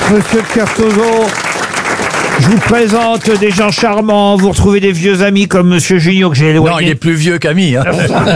Monsieur de Kersauzon, je vous présente des gens charmants. Vous retrouvez des vieux amis comme Monsieur Junio que j'ai éloigné. Non, il est plus vieux qu'ami. Hein.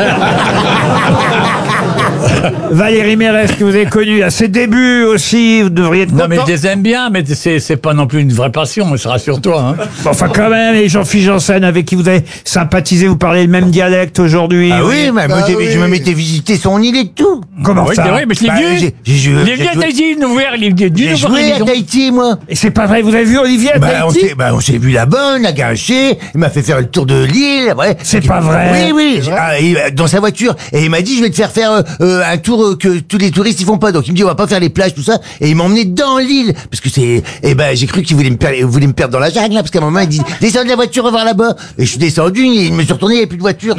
Valérie Mérès que vous avez connue à ses débuts aussi. Vous devriez être content. Non, mais je les aime bien, mais c'est pas non plus une vraie passion, je rassure-toi. Hein. Bon, enfin, quand même, et Jean-Philippe Janssen avec qui vous avez sympathisé, vous parlez le même dialecte aujourd'hui. Ah oui, mais je me m'étais visité son île et tout. Comment Oui, ça? c'est vrai, mais je l'ai vu. J'ai Il est venu à Tahiti, nous voir, il est venu J'ai nous voir à joué à l'émission. Tahiti, moi. Et c'est pas vrai, vous avez vu Olivier à Tahiti? On s'est vu là-bas, on a gâché, il m'a fait faire le tour de l'île. Ouais. C'est pas vrai. Oui, dans sa voiture. Et il m'a dit, je vais te faire un tour que tous les touristes ils font pas. Donc il me dit, on va pas faire les plages, tout ça. Et il m'a emmené dans l'île. Parce que j'ai cru qu'il voulait me perdre dans la jungle, là, parce qu'à un moment, il dit, descends de la voiture, on va voir là-bas. Et je suis descendu, il me suis retourné, il n'y avait plus de voiture.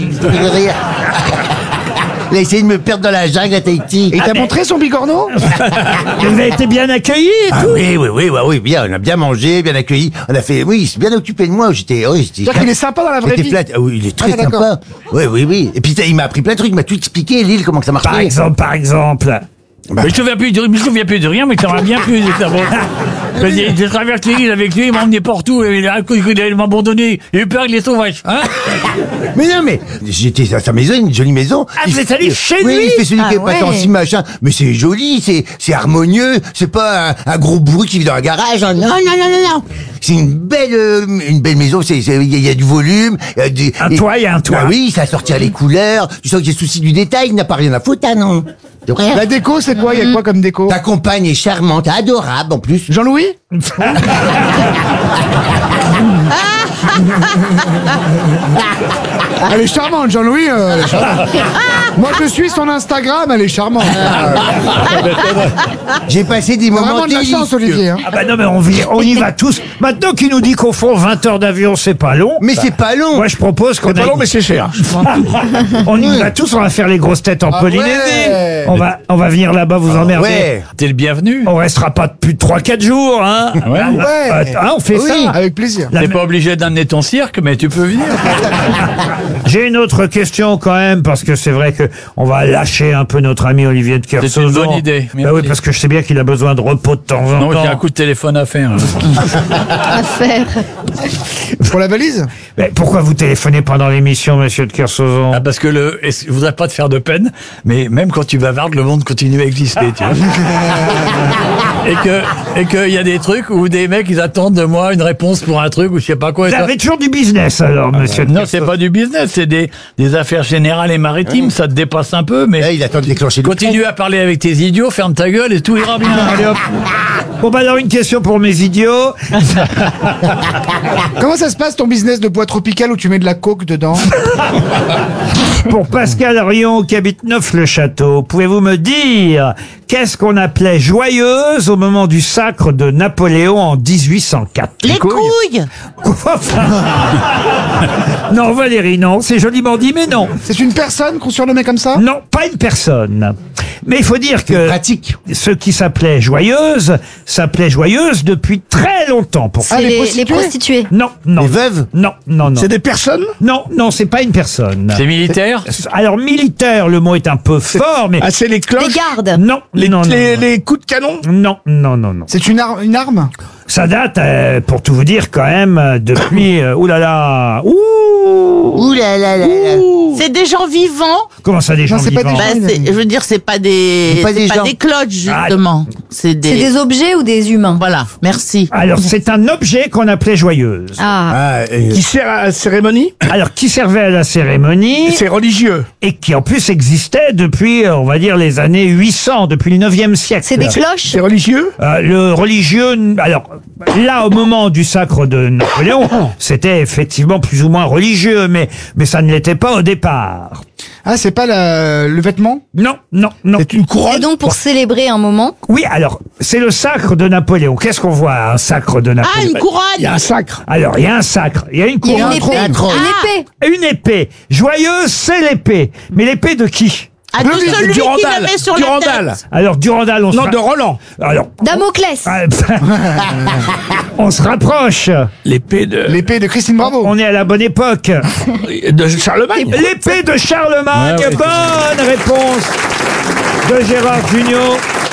Il a essayé de me perdre dans la jungle à Tahiti. Et t'as montré son bigorneau? Vous avez été bien accueilli et tout? Oui, bien. On a bien mangé, bien accueilli. On a fait, il s'est bien occupé de moi. C'est-à-dire qu'il est sympa dans la vraie vie. Ah oui, il est très d'accord. sympa. Oui. Et puis il m'a appris plein de trucs, il m'a tout expliqué, l'île, comment que ça marchait. Par exemple. Mais je me souviens plus de rien, mais ça m'a bien plu. J'ai traversé l'île avec lui, il m'a emmené partout, et il m'a abandonné. Il a eu peur avec les sauvages. Hein. Mais non, mais j'étais à sa maison, une jolie maison. Ah, vous êtes allé chez lui? Oui, il fait celui qui est pas sensible, machin. Mais c'est joli, c'est harmonieux. C'est pas un gros bruit qui vit dans un garage. Hein. Non. C'est une belle maison. Il y a du volume. Il y a un toit. Ah oui, ça sortir les couleurs. Tu sens que j'ai souci du détail. Il n'a pas rien à foutre, hein, non. De rien. La déco, c'est quoi? Il y a quoi comme déco? Ta compagne est charmante, adorable en plus. Jean-Louis? Elle est charmante, Jean-Louis. Elle est charmante. Moi, je suis son Instagram, elle est charmante. J'ai passé des moments Vraiment de la délicieux. chance, Olivier. Hein. Ah bah non, mais on y va tous. Maintenant qu'il nous dit qu'au fond, 20 heures d'avion, c'est pas long. Mais c'est pas long. Moi, je propose qu'on C'est pas long, mais c'est cher. on y va tous, on va faire les grosses têtes en Polynésie. ouais. On va venir là-bas vous emmerder. Ouais. T'es le bienvenu. On restera pas plus de 3-4 jours, hein. Ouais. On fait Oui, ça. avec plaisir. La- T'es pas obligé d'amener ton cirque, mais tu peux venir. J'ai une autre question quand même, parce que c'est vrai que on va lâcher un peu notre ami Olivier de Kersauzon. C'est une bonne idée. Bah oui, parce que je sais bien qu'il a besoin de repos de temps en Non, temps. j'ai un coup de téléphone à faire. à faire. Pour la valise? Mais pourquoi vous téléphonez pendant l'émission, monsieur de Kersauzon? Ah, parce que je voudrais pas te faire de peine, mais même quand tu bavardes, le monde continue à exister, tu vois. et que y a des trucs où des mecs, ils attendent de moi une réponse pour un truc ou je sais pas quoi. Vous avez toujours du business alors, monsieur de Non, c'est pas du business, c'est des affaires générales et maritimes, ça te dépasse un peu, mais Là, il attend de déclencher le continue à parler avec tes idiots, ferme ta gueule et tout ira bien. Allez, hop. Bon bah alors une question pour mes idiots. Comment ça se passe ton business de bois tropical où tu mets de la coke dedans? Pour Pascal Rion qui habite Neuf-le-Château, pouvez-vous me dire qu'est-ce qu'on appelait joyeuse au moment du sacre de Napoléon en 1804? Les couilles. Non Valérie, non, c'est joliment dit mais non. C'est une personne qu'on surnommait comme ça? Non, pas une personne. Mais il faut dire que pratique. ce qui s'appelait joyeuse depuis très longtemps. Pour Ah, les Les prostituées. Non. Les veuves? Non. C'est des personnes? Non, c'est pas une personne. C'est militaire? Alors militaire, le mot est un peu fort, mais Ah, c'est les Les cloches? gardes. non, non. Les coups de canon? Non. C'est une arme? Ça date, pour tout vous dire, quand même, depuis... oulala. Ouh là là là là. C'est des gens vivants. Comment ça, des gens c'est pas vivants? des gens. Je veux dire, c'est pas des gens. cloches, justement. C'est C'est des objets ou des humains? Voilà, merci. Alors, c'est un objet qu'on appelait joyeuse. Ah. Qui sert à la cérémonie? Alors, qui servait à la cérémonie C'est religieux. et qui, en plus, existait depuis, on va dire, les années 800, depuis le 9e siècle. C'est des cloches? C'est religieux? Le religieux, alors là au moment du sacre de Napoléon, c'était effectivement plus ou moins religieux, mais ça ne l'était pas au départ. Ah, c'est pas le vêtement? Non. C'est une C'est couronne? donc pour célébrer un moment. Oui, alors c'est le sacre de Napoléon. Qu'est-ce qu'on voit à un sacre de Ah, Napoléon? une couronne. Il y a un sacre. Alors il y a un sacre, il y a une Il y a couronne, une épée. un trône. Une épée. une épée. Joyeuse, c'est l'épée. Mais l'épée de qui? Ah, de celui qui le met sur la tête. Alors Durandal, on se Non, de Roland. alors Damoclès. on se rapproche. L'épée L'épée de Christine Bravo. On est à la bonne époque. de Charlemagne. L'épée de Charlemagne. Ah ouais. Bonne réponse de Gérard Jugnot.